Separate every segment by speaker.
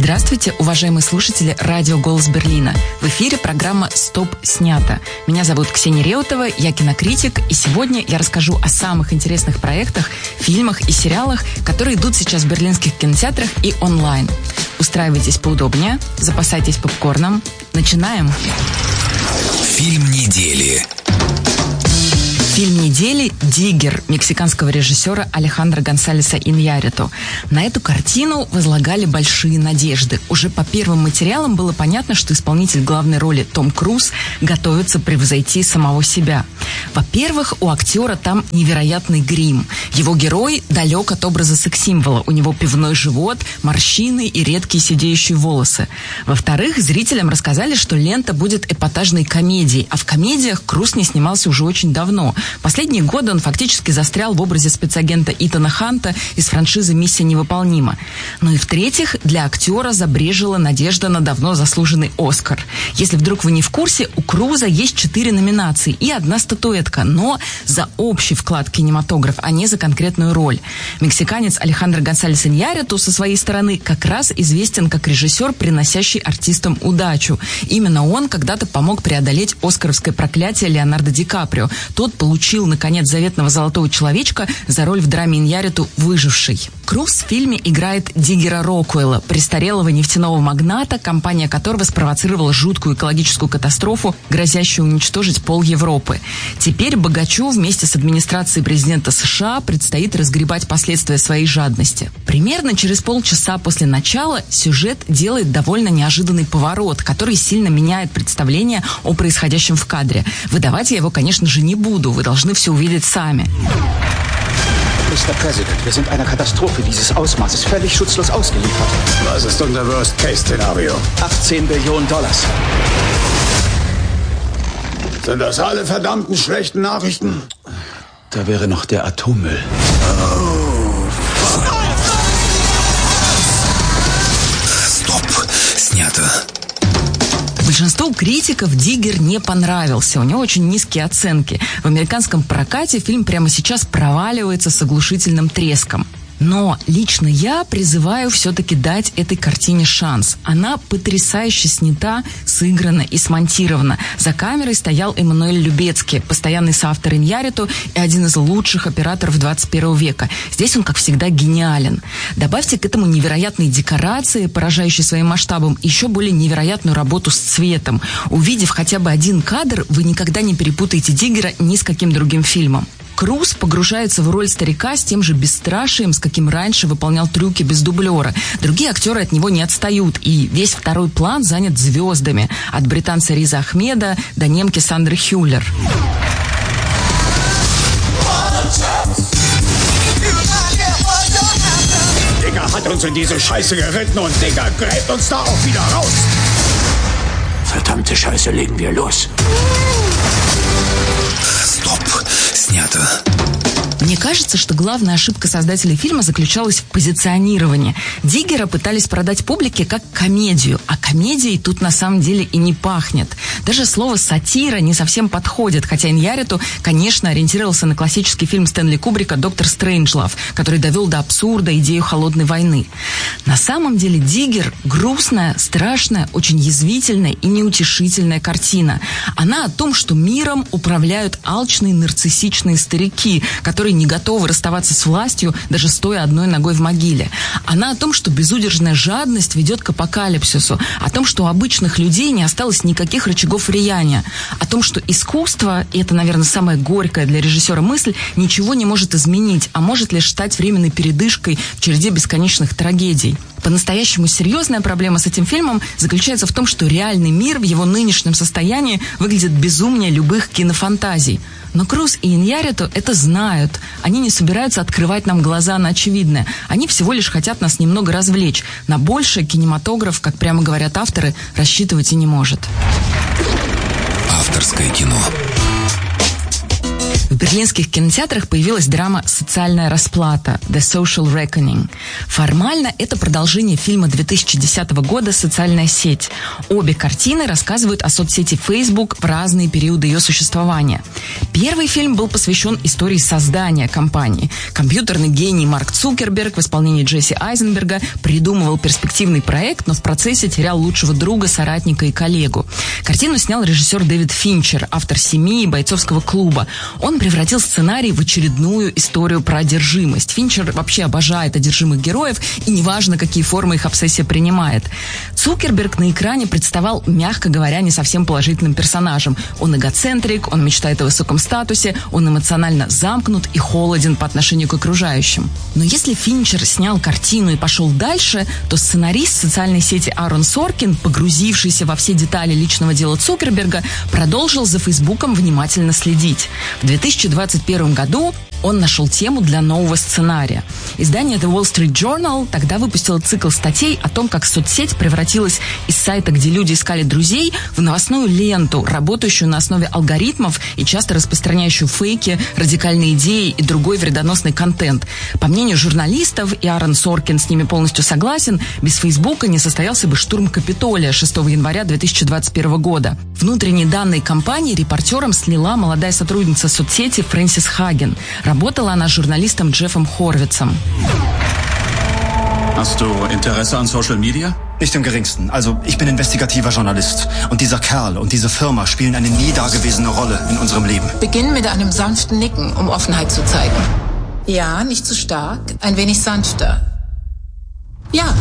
Speaker 1: Здравствуйте, уважаемые слушатели радио «Голос Берлина». В эфире программа «Стоп! Снято». Меня зовут Ксения Реутова, я кинокритик, и сегодня я расскажу о самых интересных проектах, фильмах и сериалах, которые идут сейчас в берлинских кинотеатрах и онлайн. Устраивайтесь поудобнее, запасайтесь попкорном. Начинаем!
Speaker 2: Фильм недели.
Speaker 1: Фильм недели «Диггер» мексиканского режиссера Алехандро Гонсалеса Иньярриту. На эту картину возлагали большие надежды. Уже по первым материалам было понятно, что исполнитель главной роли Том Круз готовится превзойти самого себя. Во-первых, у актера там невероятный грим. Его герой далек от образа секс-символа. У него пивной живот, морщины и редкие сидеющие волосы. Во-вторых, зрителям рассказали, что лента будет эпатажной комедией, а в комедиях Круз не снимался уже очень давно. Последние годы он фактически застрял в образе спецагента Итана Ханта из франшизы «Миссия невыполнима». Ну и в-третьих, для актера забрежила надежда на давно заслуженный «Оскар». Если вдруг вы не в курсе, у Круза есть 4 номинации и 1 статуэтка, но за общий вклад в кинематограф, а не за конкретную роль. Мексиканец Алехандро Гонсалес Иньярриту со своей стороны как раз известен как режиссер, приносящий артистам удачу. Именно он когда-то помог преодолеть оскаровское проклятие Леонардо Ди Каприо. Тот получил, наконец, заветного золотого человечка за роль в драме Иньярриту «Выживший». Круз в фильме играет Диггера Рокуэлла, престарелого нефтяного магната, компания которого спровоцировала жуткую экологическую катастрофу, грозящую уничтожить пол Европы. Теперь богачу вместе с администрацией президента США предстоит разгребать последствия своей жадности. Примерно через полчаса после начала сюжет делает довольно неожиданный поворот, который сильно меняет представление о происходящем в кадре. Выдавать я его, конечно же, не буду. Вы должны все увидеть сами.
Speaker 3: Mr. President, wir sind einer Katastrophe dieses Ausmaßes völlig schutzlos ausgeliefert.
Speaker 4: Was ist unser Worst-Case-Szenario?
Speaker 3: 18 Billionen Dollars.
Speaker 4: Sind das alle verdammten schlechten Nachrichten?
Speaker 3: Da wäre noch der Atommüll.
Speaker 2: Стоп! Снято.
Speaker 1: Большинству критиков «Диггер» не понравился. У него очень низкие оценки. В американском прокате фильм прямо сейчас проваливается с оглушительным треском. Но лично я призываю все-таки дать этой картине шанс. Она потрясающе снята, сыграна и смонтирована. За камерой стоял Эммануэль Любецкий, постоянный соавтор Иньярриту и один из лучших операторов 21 века. Здесь он, как всегда, гениален. Добавьте к этому невероятные декорации, поражающие своим масштабом, и еще более невероятную работу с цветом. Увидев хотя бы один кадр, вы никогда не перепутаете Диггера ни с каким другим фильмом. Круз погружается в роль старика с тем же бесстрашием, с каким раньше выполнял трюки без дублера. Другие актеры от него не отстают, и весь второй план занят звездами. От британца Риза Ахмеда до немки Сандры Хюллер.
Speaker 4: Digger hat uns in diese Scheiße geritten und Digger gräbt uns da auch wieder raus.
Speaker 3: Verdammte Scheiße, legen wir los.
Speaker 2: Стоп! Снято.
Speaker 1: Мне кажется, что главная ошибка создателей фильма заключалась в позиционировании. Диггера пытались продать публике как комедию, а комедией тут на самом деле и не пахнет. Даже слово «сатира» не совсем подходит, хотя Иньярриту, конечно, ориентировался на классический фильм Стэнли Кубрика «Доктор Стрейнджлав», который довел до абсурда идею холодной войны. На самом деле Диггер – грустная, страшная, очень язвительная и неутешительная картина. Она о том, что миром управляют алчные нарциссичные старики, которые не готовы расставаться с властью, даже стоя одной ногой в могиле. Она о том, что безудержная жадность ведет к апокалипсису, о том, что у обычных людей не осталось никаких рычагов влияния, о том, что искусство, и это, наверное, самая горькая для режиссера мысль, ничего не может изменить, а может лишь стать временной передышкой в череде бесконечных трагедий. По-настоящему серьезная проблема с этим фильмом заключается в том, что реальный мир в его нынешнем состоянии выглядит безумнее любых кинофантазий. Но Круз и Иньярриту это знают. Они не собираются открывать нам глаза на очевидное. Они всего лишь хотят нас немного развлечь. На большее кинематограф, как прямо говорят авторы, рассчитывать и не может.
Speaker 2: Авторское кино.
Speaker 1: В берлинских кинотеатрах появилась драма «Социальная расплата» «The Social Reckoning». Формально это продолжение фильма 2010 года «Социальная сеть». Обе картины рассказывают о соцсети Facebook в разные периоды ее существования. Первый фильм был посвящен истории создания компании. Компьютерный гений Марк Цукерберг в исполнении Джесси Айзенберга придумывал перспективный проект, но в процессе терял лучшего друга, соратника и коллегу. Картину снял режиссер Дэвид Финчер, автор «Семьи» и «Бойцовского клуба». Он превратил сценарий в очередную историю про одержимость. Финчер вообще обожает одержимых героев, и неважно, какие формы их обсессия принимает. Цукерберг на экране представал, мягко говоря, не совсем положительным персонажем. Он эгоцентрик, он мечтает о высоком статусе, он эмоционально замкнут и холоден по отношению к окружающим. Но если Финчер снял картину и пошел дальше, то сценарист социальной сети Аарон Соркин, погрузившийся во все детали личного дела Цукерберга, продолжил за Фейсбуком внимательно следить. В 2021 году он нашел тему для нового сценария. Издание The Wall Street Journal тогда выпустило цикл статей о том, как соцсеть превратилась из сайта, где люди искали друзей, в новостную ленту, работающую на основе алгоритмов и часто распространяющую фейки, радикальные идеи и другой вредоносный контент. По мнению журналистов, и Аарон Соркин с ними полностью согласен, без Фейсбука не состоялся бы штурм Капитолия 6 января 2021 года. Внутренние данные компании репортерам слила молодая сотрудница соцсети Фрэнсис Хаген. Работала она с журналистом Джеффом Хорвицем.
Speaker 5: Hast du Interesse an Social Media?
Speaker 6: Nicht im geringsten. Also, ich bin investigativer Journalist. Und dieser Kerl und diese Firma spielen eine nie dagewesene Rolle in unserem Leben.
Speaker 7: Beginn mit einem sanften Nicken, um Offenheit zu zeigen. Ja, nicht zu stark, ein wenig sanfter. Ja.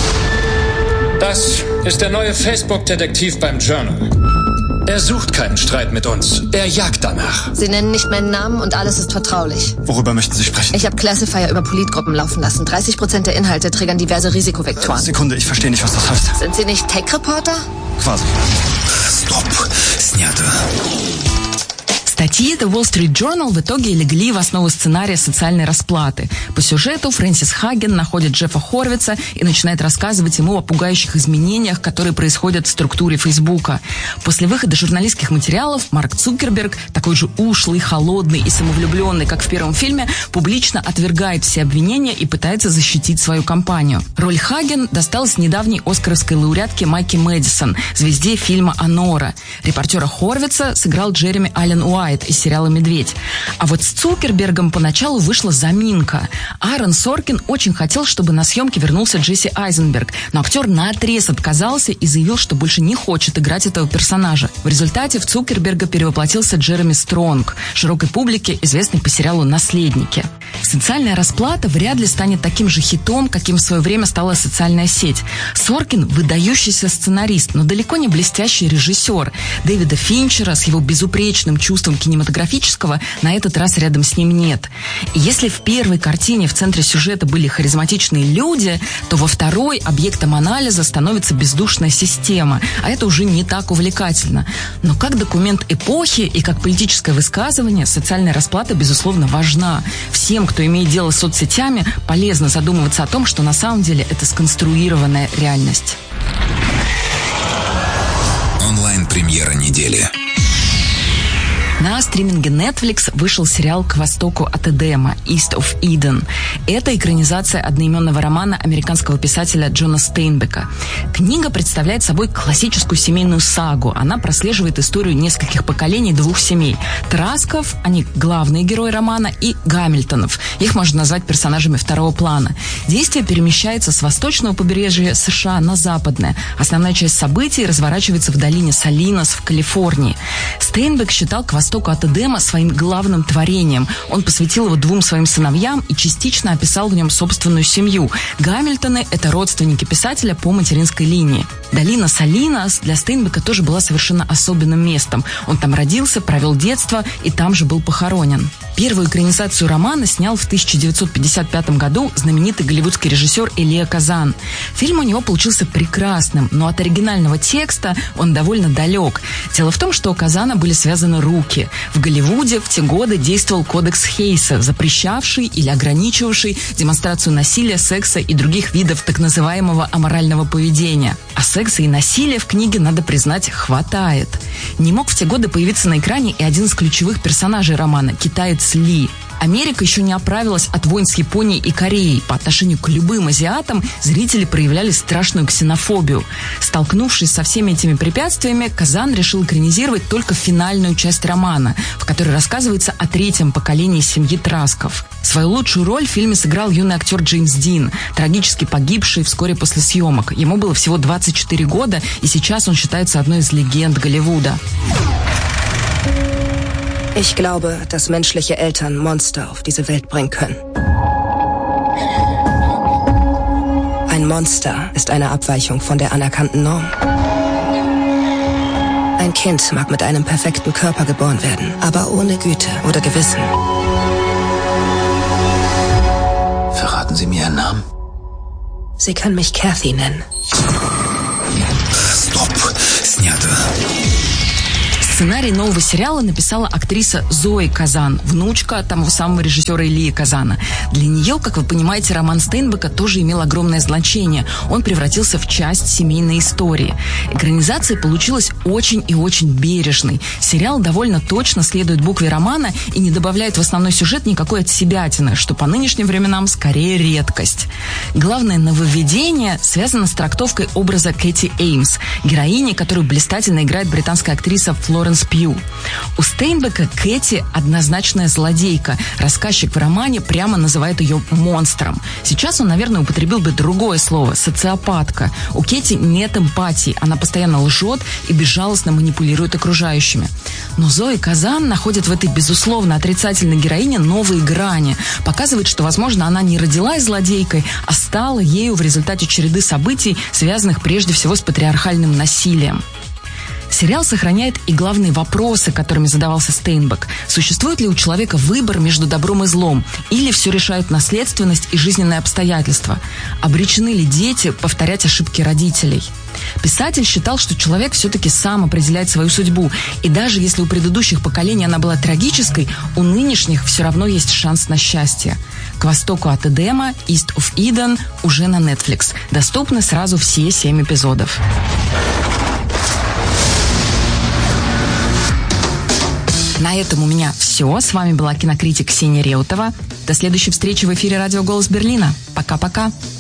Speaker 8: Das ist der neue Facebook-Detektiv beim Journal. Er sucht keinen Streit mit uns. Er jagt danach.
Speaker 9: Sie nennen nicht meinen Namen und alles ist vertraulich.
Speaker 6: Worüber möchten Sie sprechen?
Speaker 9: Ich habe Classifier über Politgruppen laufen lassen. 30% der Inhalte triggern diverse Risikovektoren.
Speaker 6: Sekunde, ich verstehe nicht, was das heißt.
Speaker 9: Sind Sie nicht Tech-Reporter?
Speaker 6: Quasi.
Speaker 2: Стоп. Снято.
Speaker 1: Статьи The Wall Street Journal в итоге легли в основу сценария «Социальной расплаты». По сюжету Фрэнсис Хаген находит Джеффа Хорвица и начинает рассказывать ему о пугающих изменениях, которые происходят в структуре Фейсбука. После выхода журналистских материалов Марк Цукерберг, такой же ушлый, холодный и самовлюбленный, как в первом фильме, публично отвергает все обвинения и пытается защитить свою компанию. Роль Хаген досталась недавней оскаровской лауреатке Майки Мэдисон, звезде фильма «Анора». Репортера Хорвица сыграл Джереми Аллен Уайт из сериала «Медведь». А вот с Цукербергом поначалу вышла заминка. Аарон Соркин очень хотел, чтобы на съемки вернулся Джесси Айзенберг, но актер наотрез отказался и заявил, что больше не хочет играть этого персонажа. В результате в Цукерберга перевоплотился Джереми Стронг, широкой публике известный по сериалу «Наследники». «Социальная расплата» вряд ли станет таким же хитом, каким в свое время стала «Социальная сеть». Соркин – выдающийся сценарист, но далеко не блестящий режиссер. Дэвида Финчера с его безупречным чувством кинематографического на этот раз рядом с ним нет. И если в первой картине в центре сюжета были харизматичные люди, то во второй объектом анализа становится бездушная система, а это уже не так увлекательно. Но как документ эпохи и как политическое высказывание «Социальная расплата» безусловно важна. Всем, кто имеет дело с соцсетями, полезно задумываться о том, что на самом деле это сконструированная реальность.
Speaker 2: Онлайн-премьера недели.
Speaker 1: На стриминге Netflix вышел сериал «К востоку от Эдема» «East of Eden». Это экранизация одноименного романа американского писателя Джона Стейнбека. Книга представляет собой классическую семейную сагу. Она прослеживает историю нескольких поколений двух семей. Трасков, они главные герои романа, и Гамильтонов. Их можно назвать персонажами второго плана. Действие перемещается с восточного побережья США на западное. Основная часть событий разворачивается в долине Салинос в Калифорнии. Стейнбек считал «К востоку от Эдема» своим главным творением. Он посвятил его двум своим сыновьям и частично описал в нем собственную семью. Гамильтоны – это родственники писателя по материнской линии. Долина Салинос для Стейнбека тоже была совершенно особенным местом. Он там родился, провел детство и там же был похоронен. Первую экранизацию романа снял в 1955 году знаменитый голливудский режиссер Элия Казан. Фильм у него получился прекрасным, но от оригинального текста он довольно далек. Дело в том, что у Казана были связаны руки. В Голливуде в те годы действовал кодекс Хейса, запрещавший или ограничивавший демонстрацию насилия, секса и других видов так называемого аморального поведения. А секса и насилия в книге, надо признать, хватает. Не мог в те годы появиться на экране и один из ключевых персонажей романа – китаец Ли. Америка еще не оправилась от войн с Японией и Кореей. По отношению к любым азиатам зрители проявляли страшную ксенофобию. Столкнувшись со всеми этими препятствиями, Казан решил экранизировать только финальную часть романа, в которой рассказывается о третьем поколении семьи Трасков. Свою лучшую роль в фильме сыграл юный актер Джеймс Дин, трагически погибший вскоре после съемок. Ему было всего 24 года, и сейчас он считается одной из легенд Голливуда.
Speaker 10: Ich glaube, dass menschliche Eltern Monster auf diese Welt bringen können. Ein Monster ist eine Abweichung von der anerkannten Norm. Ein Kind mag mit einem perfekten Körper geboren werden, aber ohne Güte oder Gewissen.
Speaker 2: Verraten Sie mir Ihren Namen?
Speaker 10: Sie können mich Kathy nennen.
Speaker 2: Стоп. Снято.
Speaker 1: Сценарий нового сериала написала актриса Зои Казан, внучка того самого режиссера Элии Казана. Для нее, как вы понимаете, роман Стейнбека тоже имел огромное значение. Он превратился в часть семейной истории. Экранизация получилась очень и очень бережной. Сериал довольно точно следует букве романа и не добавляет в основной сюжет никакой отсебятины, что по нынешним временам скорее редкость. Главное нововведение связано с трактовкой образа Кэти Эймс, героини, которую блистательно играет британская актриса Флоренс Пью. У Стейнбека Кэти однозначная злодейка. Рассказчик в романе прямо называет ее монстром. Сейчас он, наверное, употребил бы другое слово – социопатка. У Кэти нет эмпатии. Она постоянно лжет и безжалостно манипулирует окружающими. Но Зои Казан находит в этой, безусловно, отрицательной героине новые грани. Показывает, что, возможно, она не родилась злодейкой, а стала ею в результате череды событий, связанных прежде всего с патриархальным насилием. Сериал сохраняет и главные вопросы, которыми задавался Стейнбек. Существует ли у человека выбор между добром и злом? Или все решают наследственность и жизненные обстоятельства? Обречены ли дети повторять ошибки родителей? Писатель считал, что человек все-таки сам определяет свою судьбу. И даже если у предыдущих поколений она была трагической, у нынешних все равно есть шанс на счастье. «К востоку от Эдема», «East of Eden» уже на Netflix. Доступны сразу все 7 эпизодов. На этом у меня все. С вами была кинокритик Ксения Реутова. До следующей встречи в эфире радио «Голос Берлина». Пока-пока.